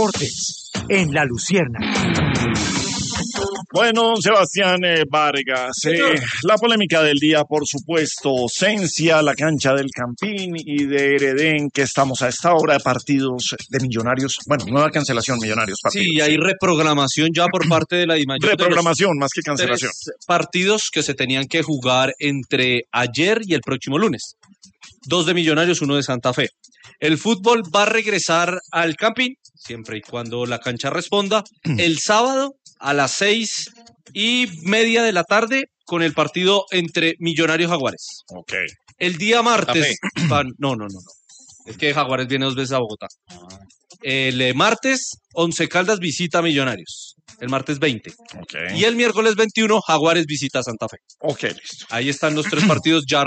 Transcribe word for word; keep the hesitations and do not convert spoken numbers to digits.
Deportes en La Lucierna. Bueno, Sebastián eh, Vargas, eh, la polémica del día, por supuesto, Sencia, la cancha del Campín y de Heredén, que estamos a esta hora de partidos de Millonarios, bueno, nueva cancelación, Millonarios partidos. Sí, hay reprogramación ya por parte de la DIMAYOR. Reprogramación, más que cancelación. Tres partidos que se tenían que jugar entre ayer y el próximo lunes. Dos de Millonarios, uno de Santa Fe. El fútbol va a regresar al Campín, siempre y cuando la cancha responda, el sábado a las seis y media de la tarde con el partido entre Millonarios y Jaguares. Ok. El día martes... Van, no, no, no, no. Es que Jaguares viene dos veces a Bogotá. El eh, martes, Once Caldas visita a Millonarios. El martes veinte. Okay. Y el miércoles veintiuno, Jaguares visita a Santa Fe. Ok, listo. Ahí están los tres partidos ya